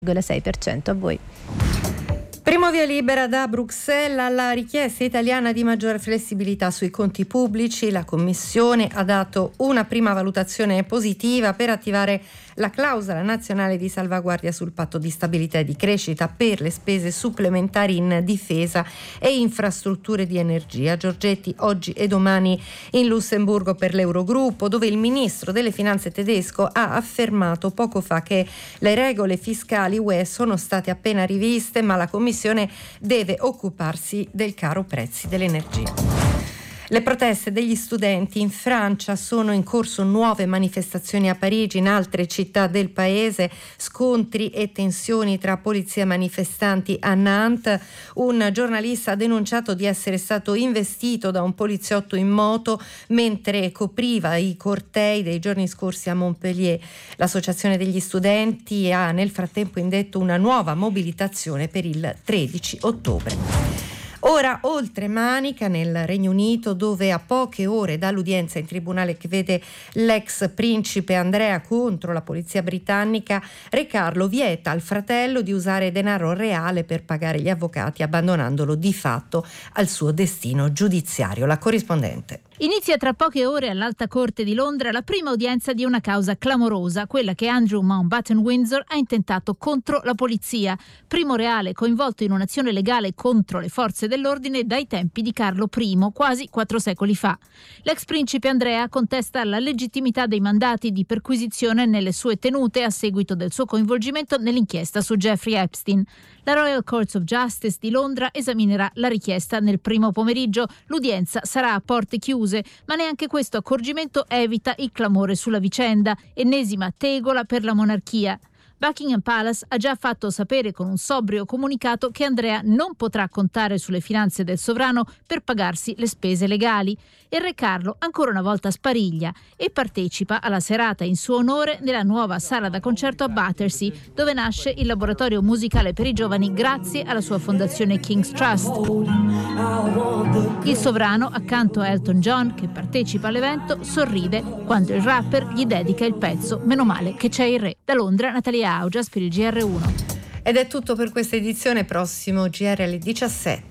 0,6%. A voi. Primo via libera da Bruxelles alla richiesta italiana di maggiore flessibilità sui conti pubblici. La Commissione ha dato una prima valutazione positiva per attivare la clausola nazionale di salvaguardia sul patto di stabilità e di crescita per le spese supplementari in difesa e infrastrutture di energia. Giorgetti oggi e domani in Lussemburgo per l'Eurogruppo, dove il ministro delle finanze tedesco ha affermato poco fa che le regole fiscali UE sono state appena riviste, ma la Commissione deve occuparsi del caro prezzi dell'energia. Le proteste degli studenti in Francia, sono in corso nuove manifestazioni a Parigi, in altre città del paese, scontri e tensioni tra polizia e manifestanti a Nantes. Un giornalista ha denunciato di essere stato investito da un poliziotto in moto mentre copriva i cortei dei giorni scorsi a Montpellier. L'associazione degli studenti ha nel frattempo indetto una nuova mobilitazione per il 13 ottobre. Ora oltre Manica nel Regno Unito, dove a poche ore dall'udienza in tribunale che vede l'ex principe Andrea contro la polizia britannica, Re Carlo vieta al fratello di usare denaro reale per pagare gli avvocati, abbandonandolo di fatto al suo destino giudiziario. La corrispondente. Inizia tra poche ore all'Alta Corte di Londra la prima udienza di una causa clamorosa, quella che Andrew Mountbatten Windsor ha intentato contro la polizia, primo reale coinvolto in un'azione legale contro le forze dell'ordine dai tempi di Carlo I, quasi 4 secoli fa. L'ex principe Andrea contesta la legittimità dei mandati di perquisizione nelle sue tenute a seguito del suo coinvolgimento nell'inchiesta su Jeffrey Epstein. La Royal Court of Justice di Londra esaminerà la richiesta nel primo pomeriggio. L'udienza sarà a porte chiuse, ma neanche questo accorgimento evita il clamore sulla vicenda, ennesima tegola per la monarchia. Buckingham Palace ha già fatto sapere con un sobrio comunicato che Andrea non potrà contare sulle finanze del sovrano per pagarsi le spese legali. E Re Carlo ancora una volta spariglia e partecipa alla serata in suo onore nella nuova sala da concerto a Battersea, dove nasce il laboratorio musicale per i giovani grazie alla sua fondazione King's Trust. Il sovrano, accanto a Elton John, che partecipa all'evento, sorride quando il rapper gli dedica il pezzo Meno male che c'è il re. Da Londra, Natalia Augias per il GR1. Ed è tutto per questa edizione, prossimo GR alle 17.